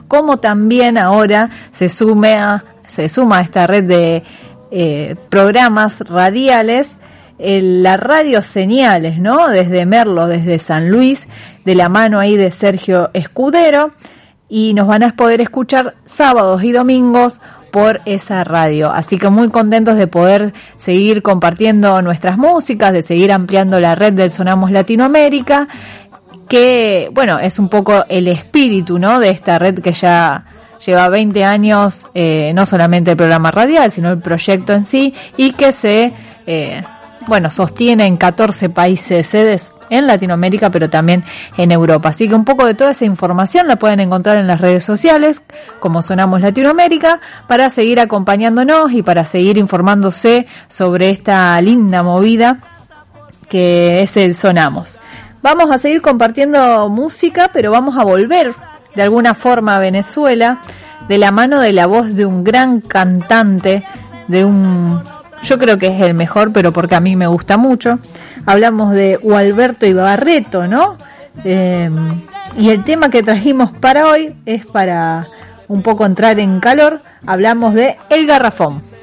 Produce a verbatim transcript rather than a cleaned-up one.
como también ahora se sume a, se suma a esta red de eh, programas radiales, eh, la Radio Señales, ¿no? Desde Merlo, desde San Luis, de la mano ahí de Sergio Escudero, y nos van a poder escuchar sábados y domingos por esa radio. Así que muy contentos de poder seguir compartiendo nuestras músicas, de seguir ampliando la red del Sonamos Latinoamérica, que, bueno, es un poco el espíritu, ¿no?, de esta red que ya lleva veinte años, eh, no solamente el programa radial, sino el proyecto en sí, y que se, eh, bueno, sostiene en catorce países, sedes en Latinoamérica, pero también en Europa. Así que un poco de toda esa información la pueden encontrar en las redes sociales, como Sonamos Latinoamérica, para seguir acompañándonos y para seguir informándose sobre esta linda movida que es el Sonamos. Vamos a seguir compartiendo música, pero vamos a volver de alguna forma a Venezuela, de la mano de la voz de un gran cantante, de un... yo creo que es el mejor, pero porque a mí me gusta mucho. Hablamos de Gualberto Ibarreto, ¿no? Eh, y el tema que trajimos para hoy es para un poco entrar en calor. Hablamos de El Garrafón.